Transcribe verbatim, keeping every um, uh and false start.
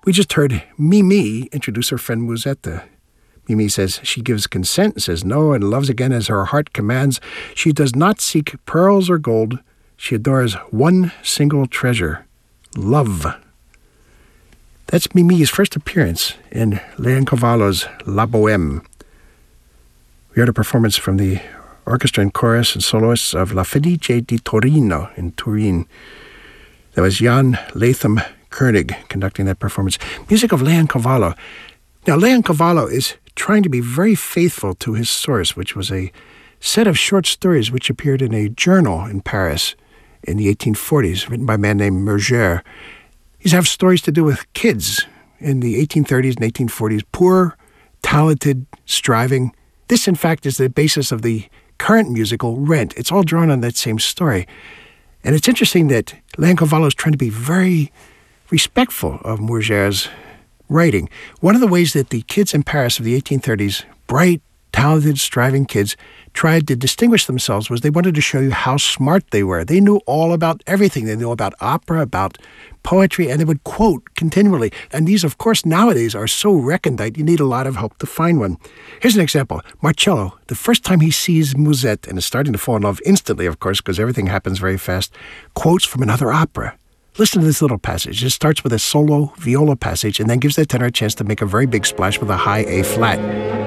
We just heard Mimi introduce her friend Musette. Mimi says she gives consent, says no, and loves again as her heart commands. She does not seek pearls or gold. She adores one single treasure, love. That's Mimi's first appearance in Leoncavallo's La Bohème. We heard a performance from the orchestra and chorus and soloists of La Fenice di Torino in Turin. That was Jan Latham Koenig conducting that performance. Music of Leoncavallo. Now, Leoncavallo is trying to be very faithful to his source, which was a set of short stories which appeared in a journal in Paris in the eighteen forties, written by a man named Murger. These have stories to do with kids in the eighteen thirties and eighteen forties, poor, talented, striving. This, in fact, is the basis of the current musical Rent. It's all drawn on that same story. And it's interesting that Leoncavallo is trying to be very respectful of Murger's writing. One of the ways that the kids in Paris of the eighteen thirties, bright, talented, striving kids, tried to distinguish themselves was they wanted to show you how smart they were. They knew all about everything. They knew about opera, about poetry, and they would quote continually. And these, of course, nowadays are so recondite, you need a lot of help to find one. Here's an example. Marcello, the first time he sees Musette, and is starting to fall in love instantly, of course, because everything happens very fast, quotes from another opera. Listen to this little passage. It starts with a solo viola passage and then gives the tenor a chance to make a very big splash with a high A flat.